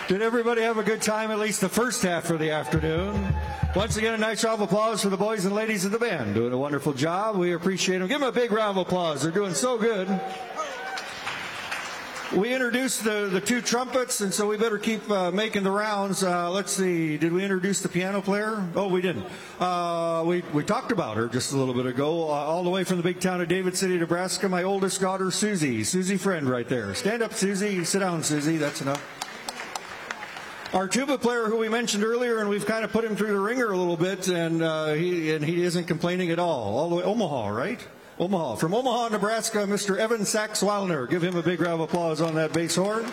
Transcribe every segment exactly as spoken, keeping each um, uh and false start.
Did everybody have a good time, at least the first half of the afternoon? Once again, a nice round of applause for the boys and ladies of the band. Doing a wonderful job. We appreciate them. Give them a big round of applause. They're doing so good. We introduced the, the two trumpets, and so we better keep uh, making the rounds. Uh, let's see. Did we introduce the piano player? Oh, we didn't. Uh, we, we talked about her just a little bit ago. Uh, all the way from the big town of David City, Nebraska, my oldest daughter, Susie. Susie Friend right there. Stand up, Susie. Sit down, Susie. That's enough. Our tuba player, who we mentioned earlier, and we've kind of put him through the ringer a little bit, and uh, he and he isn't complaining at all. All the way Omaha, right? Omaha. From Omaha, Nebraska, Mister Evan Sachs-Wallner. Give him a big round of applause on that bass horn.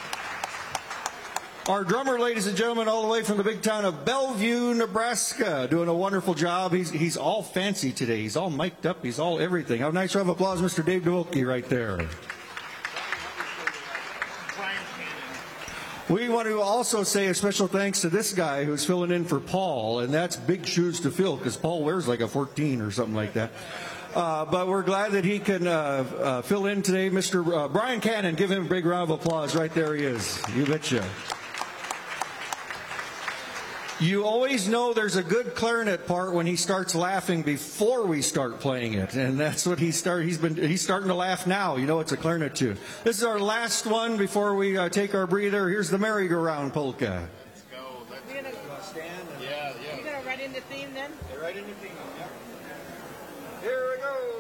Our drummer, ladies and gentlemen, all the way from the big town of Bellevue, Nebraska, doing a wonderful job. He's he's all fancy today. He's all mic'd up. He's all everything. Have a nice round of applause, Mister Dave DeWolke, right there. We want to also say a special thanks to this guy who's filling in for Paul, and that's big shoes to fill because Paul wears like a fourteen or something like that. Uh, but we're glad that he can uh, uh, fill in today. Mister Uh, Brian Cannon, give him a big round of applause. Right there he is. You betcha. You always know there's a good clarinet part when he starts laughing before we start playing it, and that's what he started. He's been he's starting to laugh now. You know it's a clarinet tune. This is our last one before we uh, take our breather. Here's the merry-go-round polka. Let's go. Let's We're gonna, stand. And yeah, yeah. you gonna write in the theme then? Right in the theme. Yep. Here we go.